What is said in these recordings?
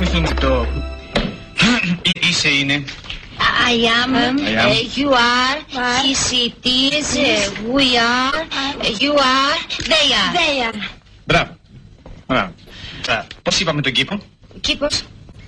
θυμηθούμε το... Είσαι είναι. I am, you are, he, it is, we are, you are, they are. Μπράβο. Πώς είπαμε τον κήπο? Κήπος.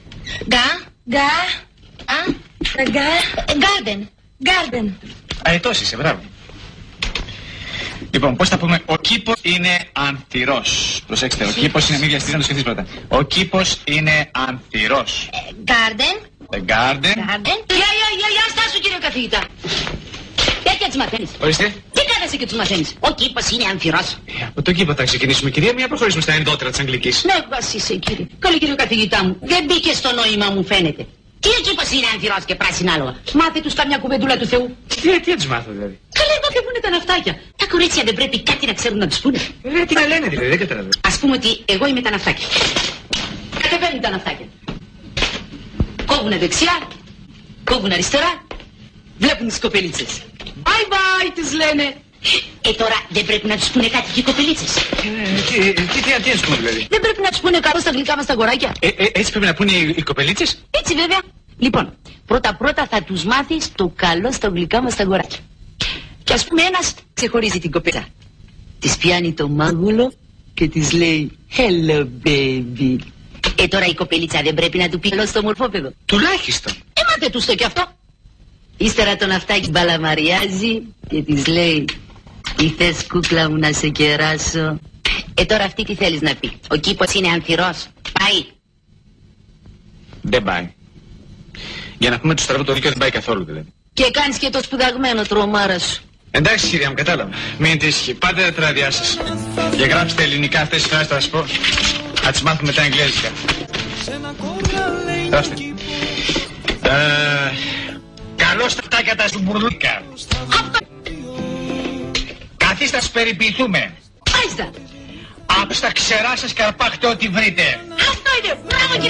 Garden. Αετός είσαι, μπράβο. Λοιπόν, πώς θα πούμε? Ο κήπος είναι ανθυρός. Προσέξτε, ο κήπος είναι μη διαστηρή, να το σκεφτείς πρώτα. Ο κήπος είναι ανθυρός. Garden. Γεια, στάσου κύριε καθηγητά. Τέτοια τις μαθαίνεις. Ορίστε. Τι κάνεσαι και τους μαθαίνεις? Ο κήπος είναι ανθυρός. Από τον κήπο θα ξεκινήσουμε, κυρία, μια προχωρήσουμε στα ενδότερα της Αγγλικής. Ναι, βας είσαι κύριε. Καλή κύριε καθηγητά μου. Δεν μπήκε στο νόημα μου φαίνεται. Τι ο κήπος είναι ανθυρός και πράσινα άλογα? Μάθε τους καμιά κουβεντούλα του Θεού. Τι τους μάθω δηλαδή? Καλά, εδώ και πούνε τα ναυτάκια. Τα κορίτσια δεν πρέπει κάτι να ξέρουν να τους πούνε? Τι να λένε δηλαδή, δεν καταλαβαίνω. Ας πούμε ότι εγώ είμαι τα ναυτάκια. Κατεβαίνουν τα ναυτάκια. Κόβουν δεξιά, κόβουν αριστερά, βλέπουν τις κοπελίτσες. Bye bye τους λένε. Τώρα δεν πρέπει να τους πούνε κάτι και οι κοπελίτσες? Τι να τους πούνε δηλαδή? Δεν πρέπει να τους πούνε καλό στα γλυκά μας τα αγοράκια? Έτσι πρέπει να πούνε οι κοπελίτσες? Έτσι βέβαια. Λοιπόν, πρώτα θα τους μάθεις το καλό στα γλυκά μας τα αγοράκια. Και ας πούμε ένας ξεχωρίζει την κοπέλα. Της πιάνει το μάγουλο και της λέει hello baby. Τώρα η κοπελίτσα δεν πρέπει να του πει καλό στο μορφόπεδο? Τουλάχιστον. Μάθε τους το κι αυτό. Ύστερα το ναυτάκι μπαλαμαριάζει και της λέει τι θες κούκλα μου να σε κεράσω? Τώρα αυτή τι θέλεις να πει? Ο κήπος είναι ανθυρός. Πάει? Δεν πάει. Για να πούμε το στραβό το δίκαιο δεν πάει καθόλου δηλαδή. Και κάνεις και το σπουδαγμένο τρομάρα σου. Εντάξει κυρία μου, κατάλαβα. Μείνετε ήσυχοι. Πάτε τα ράδια σας. Και γράψτε ελληνικά αυτές τις φράσεις, θα σας πω. Θα τις μάθουμε τα αγγλέζικα. Γράψτε. Καλώς τα φτάκια τα σουμπουρλούκα. Καθίστε να σας περιποιηθούμε. Μάλιστα. Από στα ξερά σας καρπάχτε ό,τι βρείτε. Αυτό είναι. Μπράβο κύριε